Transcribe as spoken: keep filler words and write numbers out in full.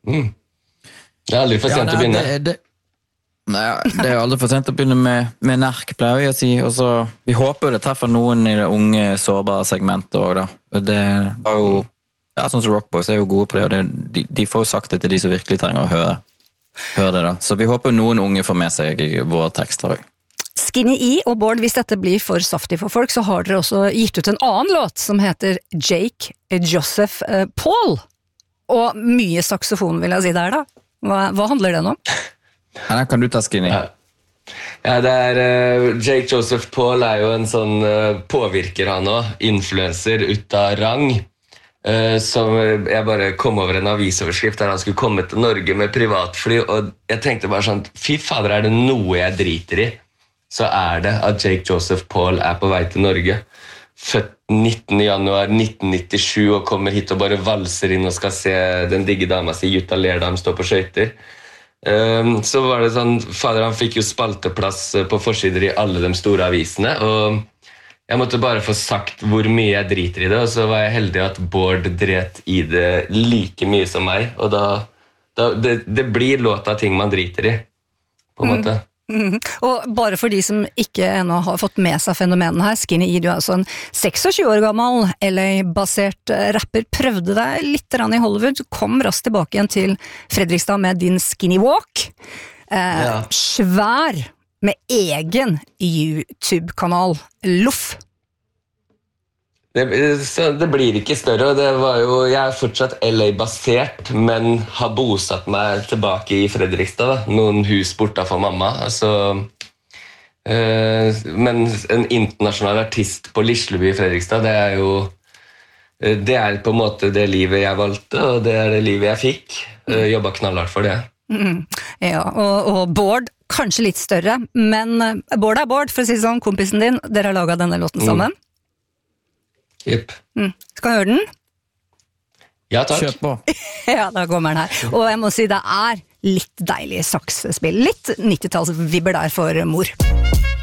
Mm. Det er aldri for sent ja, å begynne. Det, det, nei, det er aldri for sent å begynne med, med nerk, pleier jeg å si. Og så, vi håper det treffer noen i det unge, sårbare segmentet også, da. Det er jo, ja, sånn som Rockboys er jo gode på det, og det, de, de får jo sagt det til de som virkelig trenger å høre, høre det, da. Så vi håper noen unge får med seg i våre tekster også. Skinny E og Bård, hvis dette blir for saftig for folk, så har dere også gitt ut en annen låt som heter Jake Joseph uh, Paul. Og mye saksofon, vil jeg si der da. Hva, hva handler den om? Ja, kan du ta Skinny? Ja, ja det er uh, Jake Joseph Paul er jo en sånn uh, påvirker han også, influencer ut av rang. Uh, som jeg bare kom over en avisoverskrift der han skulle komme til Norge med privatfly, og jeg tenkte bare sånn, fy fader, er det noe jeg driter i? Så er det at Jake Joseph Paul er på vei til Norge. Født nittende januar nitten nittisju og kommer hit og bare valser inn og skal se den digge dama si Jutta Lerdam stå på skøyter. Um, så var det sånn, fader han fikk jo spalteplass på forsider i alle de store avisene, og jeg måtte bare få sagt hvor mye jeg driter i det, og så var jeg heldig at Bård dret i det like mye som meg, og da, da det, det blir låt av ting man driter i, på en måte. Mm. Mm. Og bare for de som ikke ennå har fått med seg fenomenen her, Skinny E, du er altså en tjueseks år gammel L A-basert rapper, prøvde deg litt i Hollywood, kom raskt tilbake igjen til Fredrikstad med din Skinny Walk, eh, ja. Svær, med egen YouTube-kanal, Loff. Det, det blir ikke større, og det var jo, jeg er fortsatt L A-basert, men har bosatt meg tilbake i Fredrikstad, da. Noen hus borte for mamma, altså, øh, men en internasjonal artist på Lisleby i Fredrikstad, det er jo, det er på en måte det livet jeg valgte, og det er det livet jeg fikk. Jeg jobbet knallhardt for det. Mm, ja, og, og Bård, kanskje litt større, men Bård er Bård, for å si sånn, kompisen din, dere har laget denne låten sammen. Mm. Yep. Mm. Skal jeg høre den? Ja, takk. Kjør på. Ja, da kommer den her. Og jeg må si, det er litt deilig saksespill. Litt nittitallsvibber der for mor.